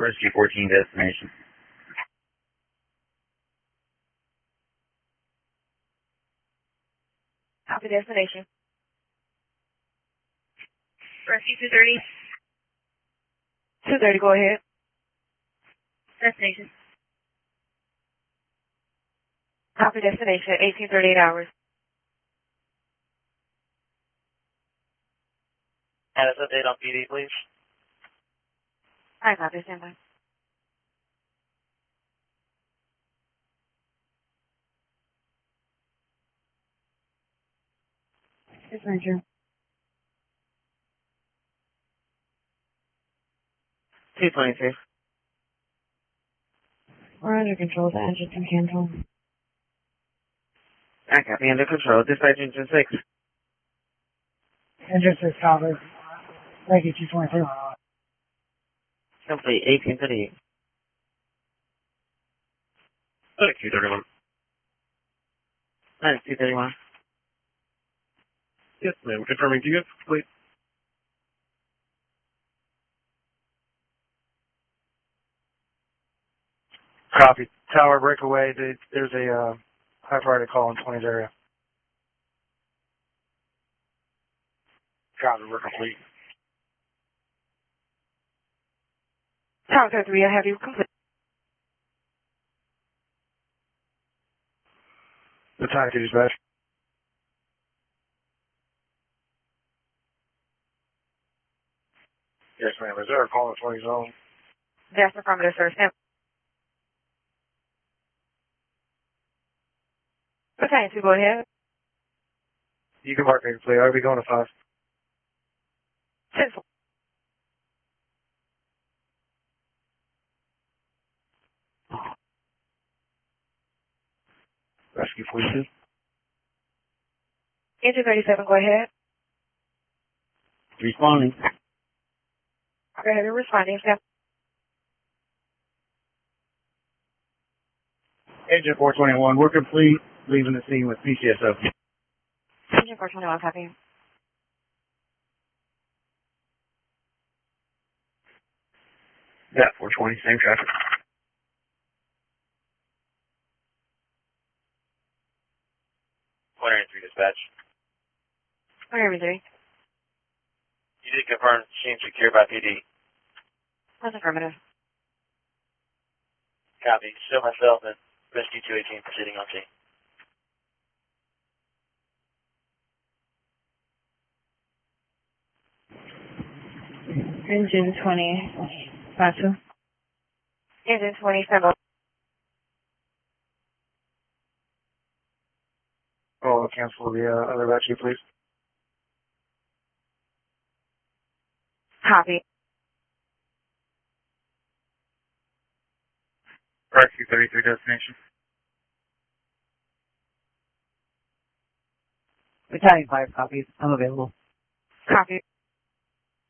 Rescue 14 destination. Copy destination. Rescue 230. 230, go ahead. Destination. Copy destination, 1838 hours. Status update on PD, please. Hi, copy, standby. Yes, Ranger. 223. We're under control. The engine's in cancel. I copy, under control. Dispatch engine 6. Engine 6, copy. Rescue 222. Complete, 1838. Rescue 31. That's 231. Yes, ma'am. Confirming, do you have complete? Copy. Tower breakaway. There's a high priority call in 20's area. Copy, we're complete. Tower 33, I have you complete. Attack to dispatch. Yes, ma'am. Is there a call in 20 zone? That's affirmative, sir. Stand. Okay, so go ahead. You can mark me complete. I'll be going to 5. 10. Rescue 42. Engine 37, go ahead. Responding. Go ahead, you're responding. Stand. Engine 421, we're complete. Leaving the scene with PCSO. Engine 421, copy. Yeah, 420, same traffic. 103 dispatch. Where everything? You did confirm scene secured by PD. That's affirmative. Copy. Still myself and Rescue 218 proceeding on scene. Engine 20. 52. Engine 27. Oh, cancel the other rescue, please. Copy. Rescue 33 destination. Battalion 5 copies. I'm available. Copy.